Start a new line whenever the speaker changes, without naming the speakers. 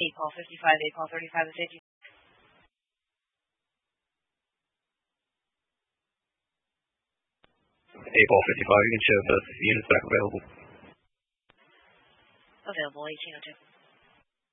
8 Paul 55, 8 Paul 35, and 50.
8 Paul 55, you can show the units back available.
Available, 1802.